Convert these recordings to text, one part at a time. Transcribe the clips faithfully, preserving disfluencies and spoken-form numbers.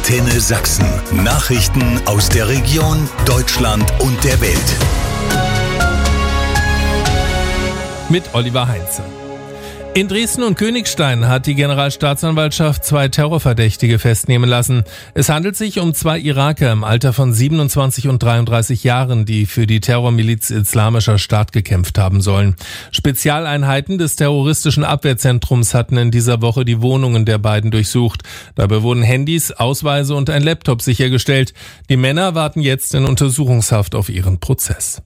Antenne Sachsen. Nachrichten aus der Region, Deutschland und der Welt. Mit Oliver Heinze. In Dresden und Königstein hat die Generalstaatsanwaltschaft zwei Terrorverdächtige festnehmen lassen. Es handelt sich um zwei Iraker im Alter von siebenundzwanzig und dreiunddreißig Jahren, die für die Terrormiliz Islamischer Staat gekämpft haben sollen. Spezialeinheiten des terroristischen Abwehrzentrums hatten in dieser Woche die Wohnungen der beiden durchsucht. Dabei wurden Handys, Ausweise und ein Laptop sichergestellt. Die Männer warten jetzt in Untersuchungshaft auf ihren Prozess.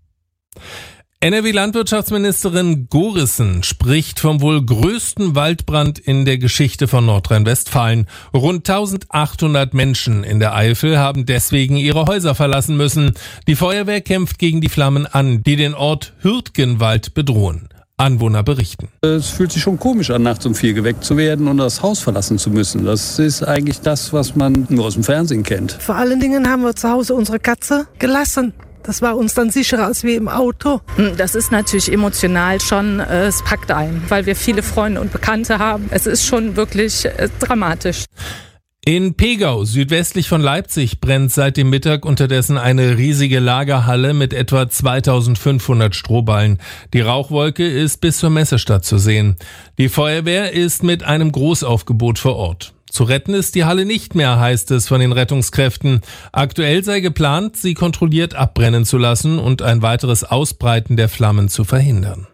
N R W-Landwirtschaftsministerin Gorissen spricht vom wohl größten Waldbrand in der Geschichte von Nordrhein-Westfalen. Rund eintausendachthundert Menschen in der Eifel haben deswegen ihre Häuser verlassen müssen. Die Feuerwehr kämpft gegen die Flammen an, die den Ort Hürtgenwald bedrohen. Anwohner berichten. Es fühlt sich schon komisch an, nachts um vier geweckt zu werden und das Haus verlassen zu müssen. Das ist eigentlich das, was man nur aus dem Fernsehen kennt. Vor allen Dingen haben wir zu Hause unsere Katze gelassen. Das war uns dann sicherer als wir im Auto. Das ist natürlich emotional schon, es packt ein, weil wir viele Freunde und Bekannte haben. Es ist schon wirklich äh, dramatisch. In Pegau, südwestlich von Leipzig, brennt seit dem Mittag unterdessen eine riesige Lagerhalle mit etwa zweitausendfünfhundert Strohballen. Die Rauchwolke ist bis zur Messestadt zu sehen. Die Feuerwehr ist mit einem Großaufgebot vor Ort. Zu retten ist die Halle nicht mehr, heißt es von den Rettungskräften. Aktuell sei geplant, sie kontrolliert abbrennen zu lassen und ein weiteres Ausbreiten der Flammen zu verhindern.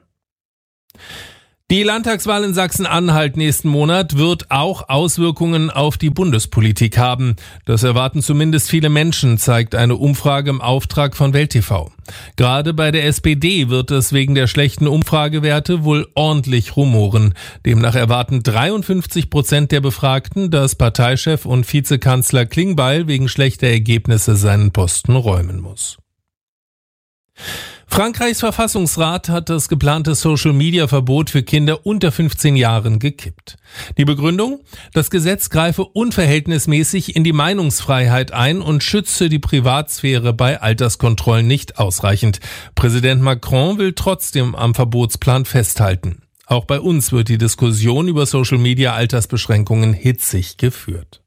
Die Landtagswahl in Sachsen-Anhalt nächsten Monat wird auch Auswirkungen auf die Bundespolitik haben. Das erwarten zumindest viele Menschen, zeigt eine Umfrage im Auftrag von Welt T V. Gerade bei der S P D wird es wegen der schlechten Umfragewerte wohl ordentlich rumoren. Demnach erwarten dreiundfünfzig Prozent der Befragten, dass Parteichef und Vizekanzler Klingbeil wegen schlechter Ergebnisse seinen Posten räumen muss. Frankreichs Verfassungsrat hat das geplante Social-Media-Verbot für Kinder unter fünfzehn Jahren gekippt. Die Begründung? Das Gesetz greife unverhältnismäßig in die Meinungsfreiheit ein und schütze die Privatsphäre bei Alterskontrollen nicht ausreichend. Präsident Macron will trotzdem am Verbotsplan festhalten. Auch bei uns wird die Diskussion über Social-Media-Altersbeschränkungen hitzig geführt.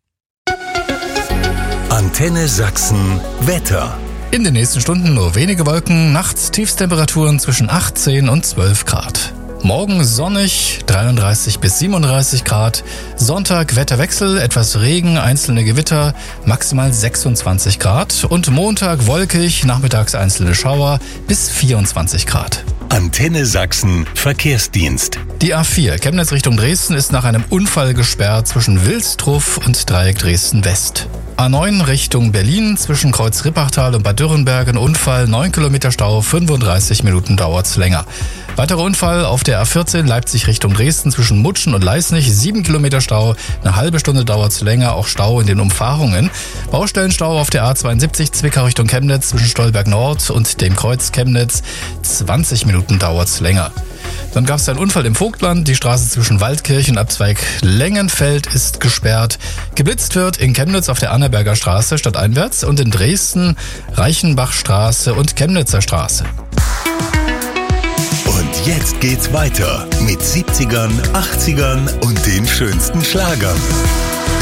Antenne Sachsen Wetter. In den nächsten Stunden nur wenige Wolken, nachts Tiefstemperaturen zwischen achtzehn und zwölf Grad. Morgen sonnig, dreiunddreißig bis siebenunddreißig Grad. Sonntag Wetterwechsel, etwas Regen, einzelne Gewitter, maximal sechsundzwanzig Grad. Und Montag wolkig, nachmittags einzelne Schauer bis vierundzwanzig Grad. Antenne Sachsen Verkehrsdienst. Die A vier Chemnitz Richtung Dresden ist nach einem Unfall gesperrt zwischen Wilstruff und Dreieck Dresden West. A neun Richtung Berlin zwischen Kreuz Rippachtal und Bad Dürrenberg ein Unfall, neun Kilometer Stau, fünfunddreißig Minuten dauert's länger. Weiterer Unfall auf der A vierzehn Leipzig Richtung Dresden zwischen Mutschen und Leisnig, sieben Kilometer Stau, eine halbe Stunde dauert's länger, auch Stau in den Umfahrungen. Baustellenstau auf der A zweiundsiebzig Zwickau Richtung Chemnitz zwischen Stolberg Nord und dem Kreuz Chemnitz, zwanzig Minuten dauert's länger. Dann gab es einen Unfall im Vogtland. Die Straße zwischen Waldkirch und Abzweig Lengenfeld ist gesperrt. Geblitzt wird in Chemnitz auf der Annaberger Straße stadteinwärts und in Dresden Reichenbachstraße und Chemnitzer Straße. Und jetzt geht's weiter mit siebzigern, achtzigern und den schönsten Schlagern.